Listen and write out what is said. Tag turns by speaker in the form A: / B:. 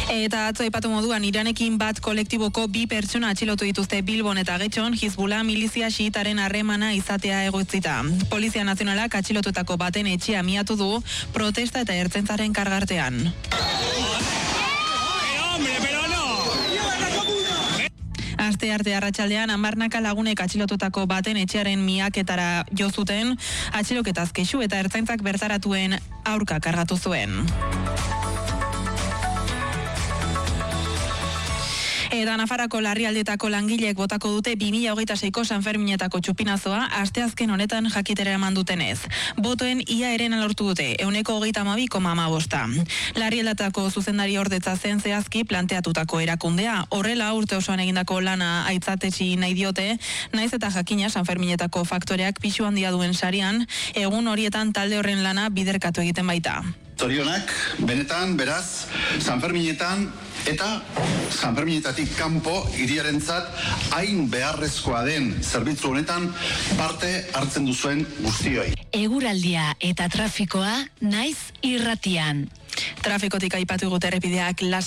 A: Eta atzo aipatu moduan Iranekin bat kolektiboko 2 pertsona atxilotu dituzte Bilbon eta Getxon, Hizbullah milizia xiitaren harremana izatea egotzita. Polizia Nazionalak atxilotutako baten etxea miatu du protesta eta ertzaintzaren kargartean. Aste arte arratsaldean Amarnaka lagunek atxilotutako baten etxearen miaketara jo zuten, atxiloketaz kexu eta ertzaintzak bertaratuen aurka kargatu zuen. Eta Nafarrako larrialdietako langileek botako dute 2026ko Sanferminetako txupinazoa asteazken honetan jakitera eman dutenez. Botoen ia erena lortu dute, 32,15%. Larrialdietako zuzendari ordetza zen zehazki planteatutako erakundea. Horrela urte osoan egindako lana aitzatetsi nahi diote, naiz eta jakina Sanferminetako faktoreak pisu handia duen sarian, egun horietan talde horren lana biderkatu egiten baita.
B: Zorionak, benetan, beraz, Sanferminetan eta Sanferminetatik kanpo hiriarentzat hain beharrezkoa den zerbitzu honetan parte hartzen duzuen guztioi.
C: Eguraldia eta trafikoa naiz irratian.
A: Trafikotik aipatu gute errepideak